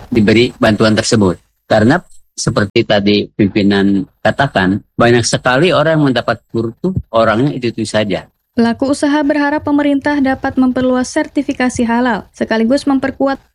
diberi bantuan tersebut. Karena seperti tadi pimpinan katakan, banyak sekali orang yang mendapat kur tuh orangnya itu saja. Pelaku usaha berharap pemerintah dapat memperluas sertifikasi halal, sekaligus memperkuat